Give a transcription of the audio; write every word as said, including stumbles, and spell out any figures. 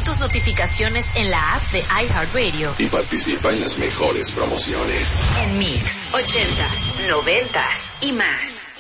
tus notificaciones en la app de iHeartRadio y participa en las mejores promociones. En Mix, ochentas, noventas y más.